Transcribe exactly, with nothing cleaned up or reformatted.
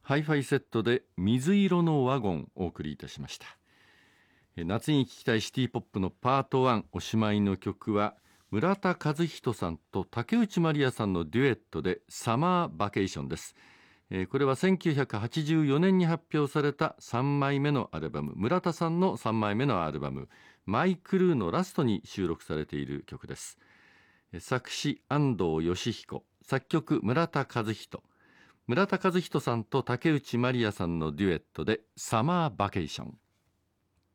ハイファイセットで水色のワゴンをお送りいたしました。夏に聴きたいシティポップのパートワン、おしまいの曲は村田和人さんと竹内まりやさんのデュエットでサマーバケーションです。これはせんきゅうひゃくはちじゅうよねんに発表されたさんまいめのアルバム、村田さんのさんまいめのアルバムマイクルーのラストに収録されている曲です。作詞安藤義彦、作曲村田和人、村田和人さんと竹内まりやさんのデュエットでサマーバケーション。